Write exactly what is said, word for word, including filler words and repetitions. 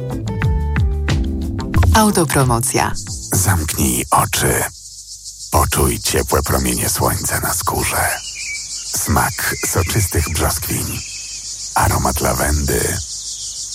Autopromocja. Zamknij oczy. Poczuj ciepłe promienie słońca na skórze. Smak soczystych brzoskwiń. Aromat lawendy.